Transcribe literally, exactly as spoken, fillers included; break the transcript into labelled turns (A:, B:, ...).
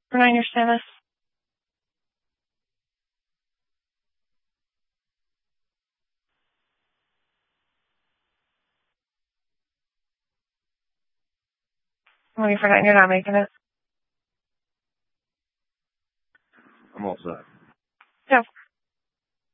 A: I don't understand this. When you forgot you're not making it.
B: I'm all set.
A: Yeah.